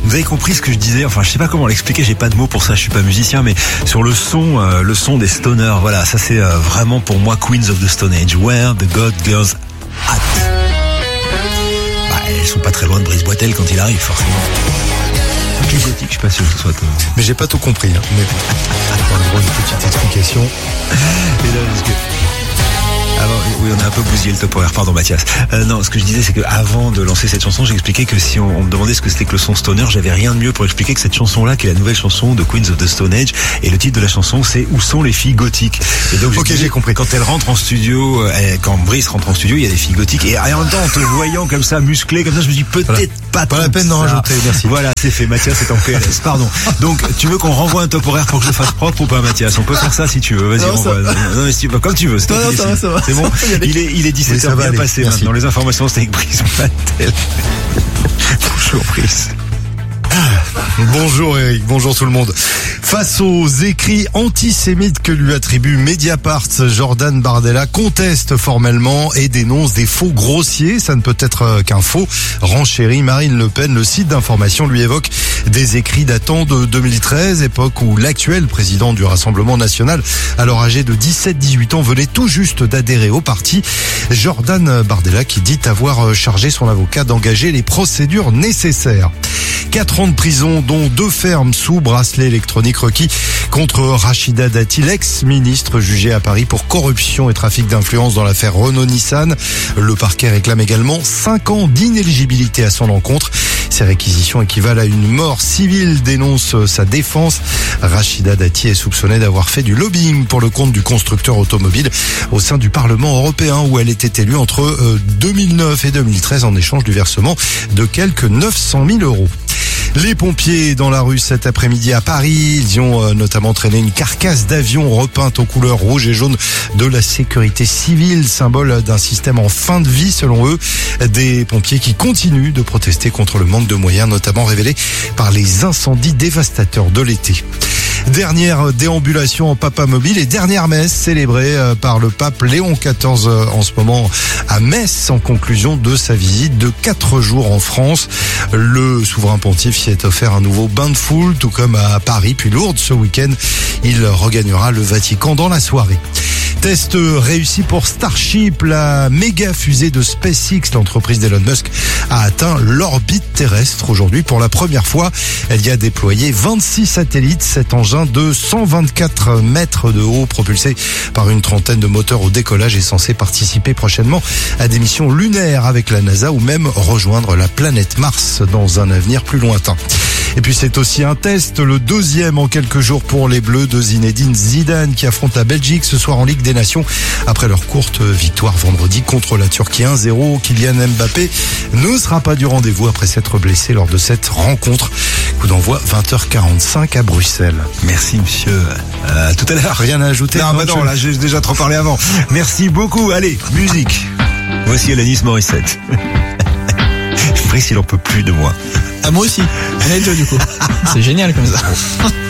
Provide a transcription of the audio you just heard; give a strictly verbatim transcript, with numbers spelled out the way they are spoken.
Vous avez compris ce que je disais, enfin je sais pas comment l'expliquer, j'ai pas de mots pour ça, je suis pas musicien, mais sur le son, euh, le son des stoners, voilà, ça c'est euh, vraiment pour moi Queens of the Stone Age, Where the God Girls At. Bah, elles sont pas très loin de Brice Boitel quand il arrive, forcément. Je suis pas sûr que ce soit toi. Mais j'ai pas tout compris, hein. Mais on a le droit à une petite explication. Et là, parce que... Alors, oui, on a un peu bousillé le top horaire, pardon Mathias. Euh, non, ce que je disais, c'est que avant de lancer cette chanson, j'ai expliqué que si on, on me demandait ce que c'était que le son stoner, j'avais rien de mieux pour expliquer que cette chanson-là, qui est la nouvelle chanson de Queens of the Stone Age, et le titre de la chanson, c'est Où sont les filles gothiques. Et donc, ok, j'ai compris. Quand elle rentre en studio, euh, quand Brice rentre en studio, il y a des filles gothiques, et en même temps, en te voyant comme ça, musclé, comme ça, je me dis peut-être voilà. pas. Pas la peine d'en rajouter, merci. Voilà, c'est fait. Mathias est en P L S. Pardon. Donc, tu veux qu'on renvoie un top horaire pour que je fasse propre ou pas, Mathias? On peut faire ça si tu veux. Vas-y, renvoie. Non, non, mais si, comme tu veux. C'est, non, non, ça va, ça va. C'est bon. Il est, il est dix-sept heures, oui, bien passé merci. Maintenant. Les informations, c'était avec Brice Boitel. Bonjour Brice. Bonjour Eric, bonjour tout le monde. Face aux écrits antisémites que lui attribue Mediapart, Jordan Bardella conteste formellement et dénonce des faux grossiers. Ça ne peut être qu'un faux. Renchérit Marine Le Pen. Le site d'information lui évoque des écrits datant de deux mille treize, époque où l'actuel président du Rassemblement national, alors âgé de dix-sept dix-huit ans, venait tout juste d'adhérer au parti. Jordan Bardella qui dit avoir chargé son avocat d'engager les procédures nécessaires. Quatre ans de prison, dont deux fermes sous bracelet électronique requis contre Rachida Dati, l'ex-ministre jugée à Paris pour corruption et trafic d'influence dans l'affaire Renault-Nissan. Le parquet réclame également cinq ans d'inéligibilité à son encontre. Ces réquisitions équivalent à une mort civile, dénonce sa défense. Rachida Dati est soupçonnée d'avoir fait du lobbying pour le compte du constructeur automobile au sein du Parlement européen où elle était élue entre deux mille neuf et deux mille treize en échange du versement de quelques neuf cent mille euros. Les pompiers dans la rue cet après-midi à Paris, ils y ont notamment traîné une carcasse d'avion repeinte aux couleurs rouge et jaune de la sécurité civile, symbole d'un système en fin de vie selon eux. Des pompiers qui continuent de protester contre le manque de moyens, notamment révélés par les incendies dévastateurs de l'été. Dernière déambulation en Papa Mobile et dernière messe célébrée par le pape Léon quatorze en ce moment à Metz en conclusion de sa visite de quatre jours en France. Le souverain pontife s'y est offert un nouveau bain de foule, tout comme à Paris puis Lourdes ce week-end. Il regagnera le Vatican dans la soirée. Test réussi pour Starship, la méga fusée de SpaceX, l'entreprise d'Elon Musk, a atteint l'orbite terrestre aujourd'hui pour la première fois. Elle y a déployé vingt-six satellites, cet engin de cent vingt-quatre mètres de haut, propulsé par une trentaine de moteurs au décollage, est censé participer prochainement à des missions lunaires avec la NASA ou même rejoindre la planète Mars dans un avenir plus lointain. Et puis c'est aussi un test, le deuxième en quelques jours pour les Bleus de Zinedine Zidane qui affronte la Belgique ce soir en Ligue des Nations après leur courte victoire vendredi contre la Turquie un zéro. Kylian Mbappé ne sera pas du rendez-vous après s'être blessé lors de cette rencontre. Coup d'envoi vingt heures quarante-cinq à Bruxelles. Merci monsieur. Euh, tout à l'heure. Rien à ajouter? Non, bah non, là j'ai déjà trop parlé avant. Merci beaucoup. Allez, musique. Voici Alanis Morissette. Brice, il en peut plus de moi. Ah, moi aussi. On est deux du coup. C'est génial comme ça.